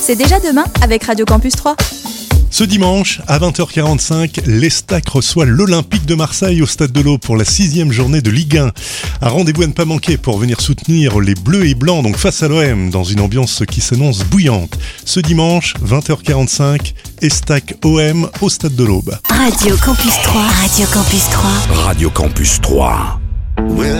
C'est déjà demain avec Radio Campus 3. Ce dimanche, à 20h45, l'Estac reçoit l'Olympique de Marseille au Stade de l'Aube pour la 6e journée de Ligue 1. Un rendez-vous à ne pas manquer pour venir soutenir les Bleus et Blancs, donc face à l'OM, dans une ambiance qui s'annonce bouillante. Ce dimanche, 20h45, Estac OM au Stade de l'Aube. Radio Campus 3. Radio Campus 3. Radio Campus 3.